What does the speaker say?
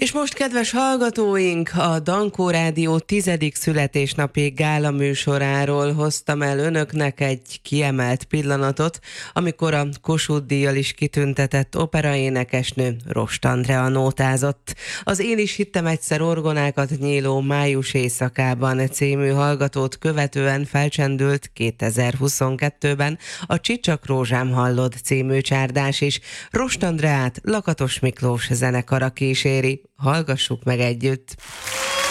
És most, kedves hallgatóink, a Dankó Rádió 10. születésnapi gála műsoráról hoztam el önöknek egy kiemelt pillanatot, amikor a Kossuth-díjjal is kitüntetett operaénekesnő Rost Andrea nótázott. Az Én is hittem egyszer orgonákat nyíló május éjszakában című hallgatót követően felcsendült 2022-ben a Csicsak rózsám hallod című csárdás is. Rost Andreát Lakatos Miklós zenekara kíséri. Hallgassuk meg együtt!